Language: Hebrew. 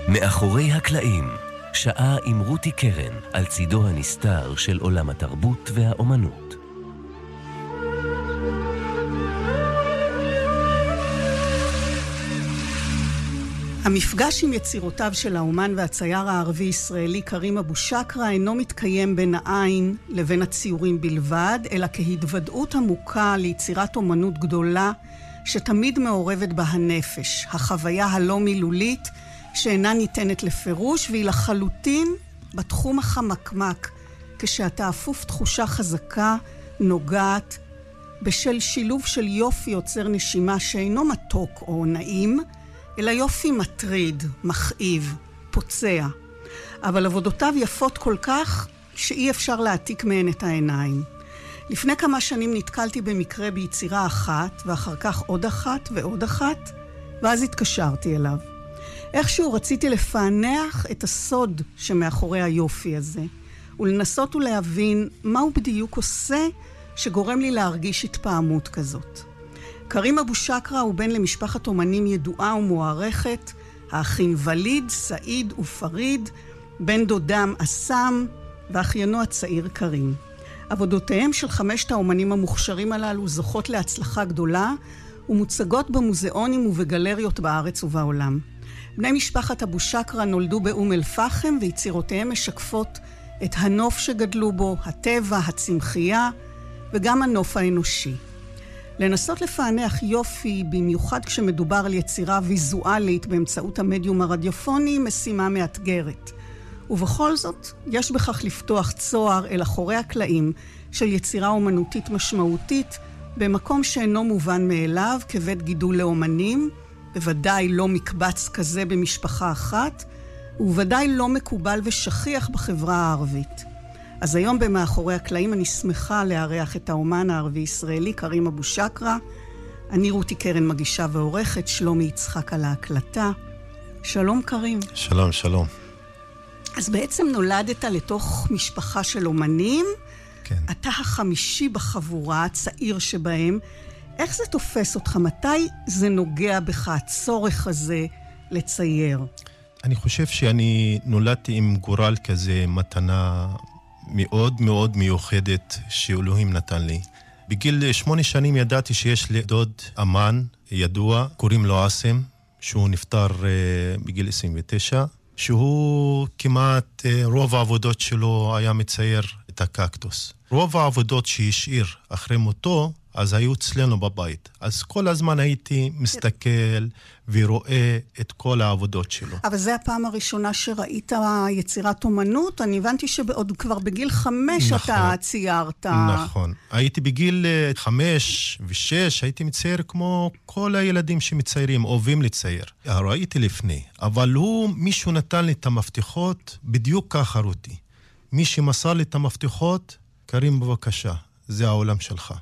מאחורי הקלעים, שעה עם רותי קרן על צידו הנסתר של עולם התרבות והאומנות. המפגש עם יצירותיו של האומן והצייר הערבי-ישראלי כרים אבו שקרה אינו מתקיים בין העין לבין הציורים בלבד, אלא כהתוודעות עמוקה ליצירת אומנות גדולה שתמיד מעורבת בה הנפש, החוויה הלא מילולית שאינה ניתנת לפירוש, והיא לחלוטין בתחום החמקמק, כשאתה אפוף תחושה חזקה, נוגעת, בשל שילוב של יופי יוצר נשימה שאינו מתוק או נעים, אלא יופי מטריד, מכאיב, פוצע. אבל עבודותיו יפות כל כך שאי אפשר להעתיק מהן את העיניים. לפני כמה שנים נתקלתי במקרה ביצירה אחת, ואחר כך עוד אחת ועוד אחת, ואז התקשרתי אליו. איכשהו רציתי לפענח את הסוד שמאחורי היופי הזה, ולנסות ולהבין מה הוא בדיוק עושה שגורם לי להרגיש התפעמות כזאת. כרים אבו שקרה הוא בן למשפחת אומנים ידועה ומוערכת, האחים וליד, סעיד ופריד, בן דודם אסם, ואחיינו הצעיר כרים. עבודותיהם של 5 האומנים המוכשרים הללו זוכות להצלחה גדולה, ומוצגות במוזיאונים ובגלריות בארץ ובעולם. בני משפחת אבו שקרה נולדו באום אל פחם, ויצירותיהם משקפות את הנוף שגדלו בו, הטבע, הצמחייה, וגם הנוף האנושי. לנסות לפענח יופי, במיוחד כשמדובר על יצירה ויזואלית באמצעות המדיום הרדיופוני, משימה מאתגרת. ובכל זאת, יש בכך לפתוח צוהר אל אחורי הקלעים של יצירה אומנותית משמעותית, במקום שאינו מובן מאליו, כבית גידול לאומנים, בוודאי לא מקבץ כזה במשפחה אחת, ובוודאי לא מקובל ושכיח בחברה הערבית. אז היום במאחורי הקלעים אני שמחה לארח את האומן הערבי-ישראלי כרים אבו שקרה. אני רותי קרן מגישה ועורכת, שלומי יצחק על ההקלטה. שלום כרים. שלום, שלום. אז בעצם נולדת לתוך משפחה של אומנים. כן. אתה החמישי בחבורה, הצעיר שבהם. איך זה תופס אותך? מתי זה נוגע בך, הצורך הזה לצייר? אני חושב שאני נולדתי עם גורל כזה, מתנה מאוד מאוד מיוחדת שאלוהים נתן לי. בגיל 8 שנים ידעתי שיש לי דוד אמן ידוע, קוראים לו עסם, שהוא נפטר בגיל 29, שהוא כמעט רוב העבודות שלו היה מצייר את הקקטוס. רוב העבודות שהשאיר אחרי מותו, אז היו אצלנו בבית. אז כל הזמן הייתי מסתכל ורואה את כל העבודות שלו. אבל זה הפעם הראשונה שראית יצירת אומנות? אני הבנתי שעוד כבר בגיל 5 נכון, אתה ציירת. נכון. הייתי בגיל 5 ו6, הייתי מצייר כמו כל הילדים שמציירים, אוהבים לצייר. ראיתי לפני, אבל מישהו נתן לי את המפתחות, בדיוק ככה רותי. מי שמסר לי את המפתחות, כרים בבקשה, זה העולם שלך.